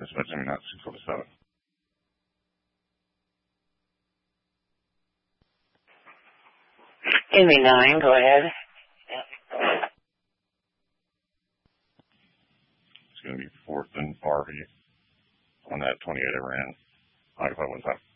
Especially not 6:07. Indy 9, go ahead. It's going to be 4th and Harvey on that 28 I ran. 9515.